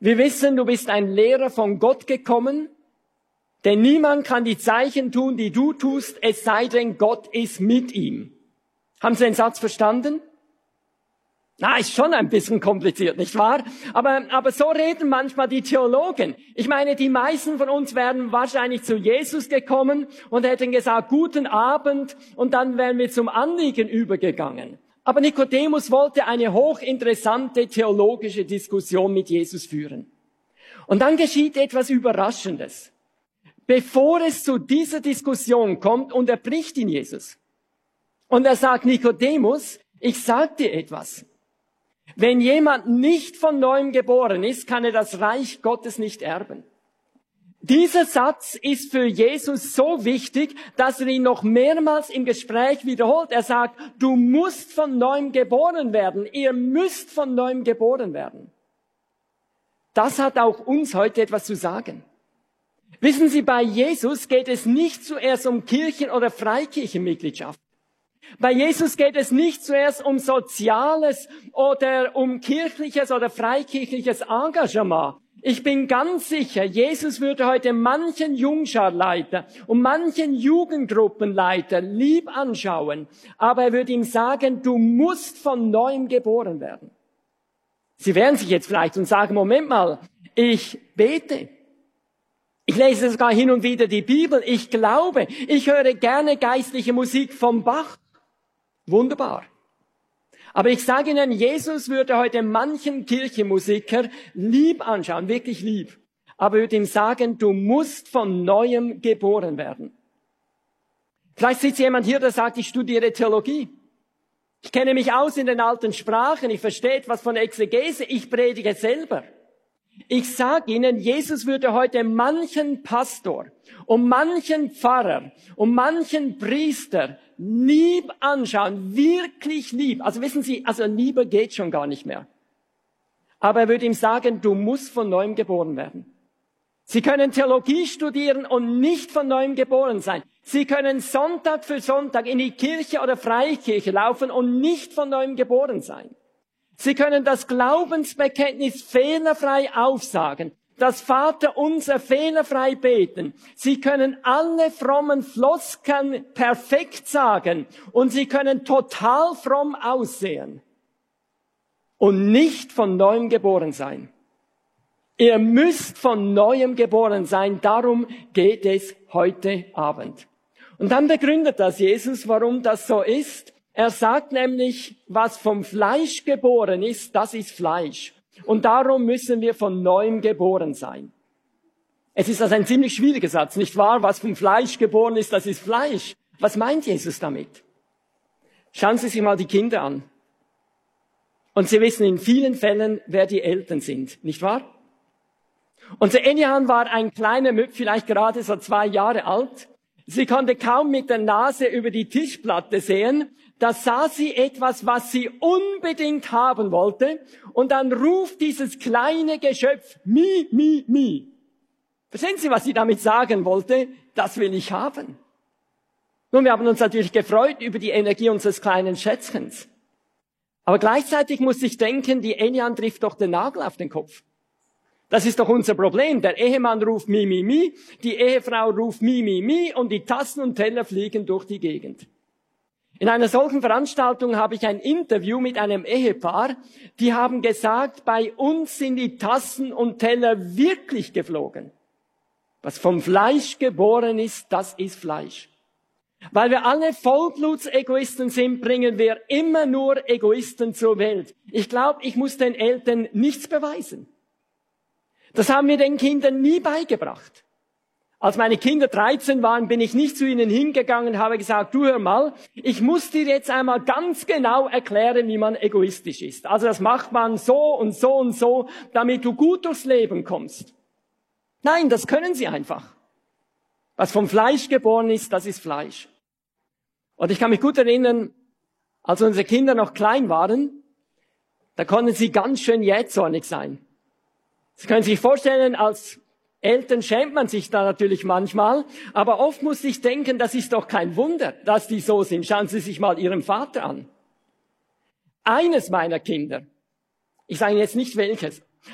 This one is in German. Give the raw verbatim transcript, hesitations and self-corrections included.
Wir wissen, du bist ein Lehrer von Gott gekommen, denn niemand kann die Zeichen tun, die du tust, es sei denn, Gott ist mit ihm. Haben Sie den Satz verstanden? Na, ist schon ein bisschen kompliziert, nicht wahr? Aber, aber so reden manchmal die Theologen. Ich meine, die meisten von uns wären wahrscheinlich zu Jesus gekommen und hätten gesagt, guten Abend, und dann wären wir zum Anliegen übergegangen. Aber Nikodemus wollte eine hochinteressante theologische Diskussion mit Jesus führen. Und dann geschieht etwas Überraschendes. Bevor es zu dieser Diskussion kommt, unterbricht ihn Jesus. Und er sagt, Nikodemus, ich sag dir etwas. Wenn jemand nicht von neuem geboren ist, kann er das Reich Gottes nicht erben. Dieser Satz ist für Jesus so wichtig, dass er ihn noch mehrmals im Gespräch wiederholt. Er sagt, du musst von neuem geboren werden. Ihr müsst von neuem geboren werden. Das hat auch uns heute etwas zu sagen. Wissen Sie, bei Jesus geht es nicht zuerst um Kirchen- oder Freikirchenmitgliedschaft. Bei Jesus geht es nicht zuerst um soziales oder um kirchliches oder freikirchliches Engagement. Ich bin ganz sicher, Jesus würde heute manchen Jungscharleiter und manchen Jugendgruppenleiter lieb anschauen, aber er würde ihm sagen, du musst von neuem geboren werden. Sie wehren sich jetzt vielleicht und sagen, Moment mal, ich bete. Ich lese sogar hin und wieder die Bibel. Ich glaube, ich höre gerne geistliche Musik vom Bach. Wunderbar. Aber ich sage Ihnen, Jesus würde heute manchen Kirchenmusiker lieb anschauen, wirklich lieb. Aber würde ihm sagen, du musst von Neuem geboren werden. Vielleicht sitzt jemand hier, der sagt, ich studiere Theologie. Ich kenne mich aus in den alten Sprachen, ich verstehe etwas von Exegese, ich predige selber. Ich sage Ihnen, Jesus würde heute manchen Pastor und manchen Pfarrer und manchen Priester lieb anschauen, wirklich lieb. Also wissen Sie, also lieber geht schon gar nicht mehr. Aber er würde ihm sagen, du musst von neuem geboren werden. Sie können Theologie studieren und nicht von neuem geboren sein. Sie können Sonntag für Sonntag in die Kirche oder Freikirche laufen und nicht von neuem geboren sein. Sie können das Glaubensbekenntnis fehlerfrei aufsagen, das Vaterunser fehlerfrei beten. Sie können alle frommen Floskeln perfekt sagen und Sie können total fromm aussehen und nicht von neuem geboren sein. Ihr müsst von neuem geboren sein, darum geht es heute Abend. Und dann begründet das Jesus, warum das so ist. Er sagt nämlich, was vom Fleisch geboren ist, das ist Fleisch. Und darum müssen wir von neuem geboren sein. Es ist also ein ziemlich schwieriger Satz, nicht wahr? Was vom Fleisch geboren ist, das ist Fleisch. Was meint Jesus damit? Schauen Sie sich mal die Kinder an. Und Sie wissen in vielen Fällen, wer die Eltern sind, nicht wahr? Unser Enian war ein kleiner Müpf, vielleicht gerade so zwei Jahre alt. Sie konnte kaum mit der Nase über die Tischplatte sehen. Da sah sie etwas, was sie unbedingt haben wollte. Und dann ruft dieses kleine Geschöpf, mi, mi, mi. Verstehen Sie, was sie damit sagen wollte? Das will ich haben. Nun, wir haben uns natürlich gefreut über die Energie unseres kleinen Schätzchens. Aber gleichzeitig muss ich denken, die Enian trifft doch den Nagel auf den Kopf. Das ist doch unser Problem. Der Ehemann ruft mi, mi, mi, die Ehefrau ruft mi, mi, mi und die Tassen und Teller fliegen durch die Gegend. In einer solchen Veranstaltung habe ich ein Interview mit einem Ehepaar, die haben gesagt, bei uns sind die Tassen und Teller wirklich geflogen. Was vom Fleisch geboren ist, das ist Fleisch. Weil wir alle Vollblutsegoisten sind, bringen wir immer nur Egoisten zur Welt. Ich glaube, ich muss den Eltern nichts beweisen. Das haben wir den Kindern nie beigebracht. Als meine Kinder dreizehn waren, bin ich nicht zu ihnen hingegangen und habe gesagt, du hör mal, ich muss dir jetzt einmal ganz genau erklären, wie man egoistisch ist. Also das macht man so und so und so, damit du gut durchs Leben kommst. Nein, das können sie einfach. Was vom Fleisch geboren ist, das ist Fleisch. Und ich kann mich gut erinnern, als unsere Kinder noch klein waren, da konnten sie ganz schön jähzornig sein. Sie können sich vorstellen, als Eltern schämt man sich da natürlich manchmal, aber oft muss ich denken, das ist doch kein Wunder, dass die so sind. Schauen Sie sich mal Ihren Vater an. Eines meiner Kinder, ich sage Ihnen jetzt nicht welches,